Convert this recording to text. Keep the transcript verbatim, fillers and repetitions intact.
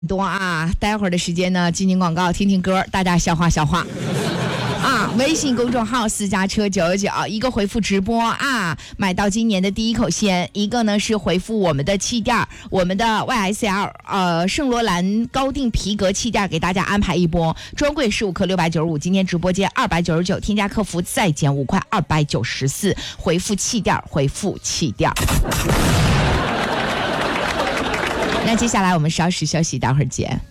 多啊，待会儿的时间呢，进行广告，听听歌，大家消化消化。啊，微信公众号私家车九九九，一个回复直播啊，买到今年的第一口鲜；一个呢是回复我们的气垫，我们的 Y S L 呃圣罗兰高定皮革气垫，给大家安排一波，专柜十五克六百九十五，今天直播间二百九十九，添加客服再减五块，二百九十四，回复气垫，回复气垫。那接下来我们稍事休息，待会儿见。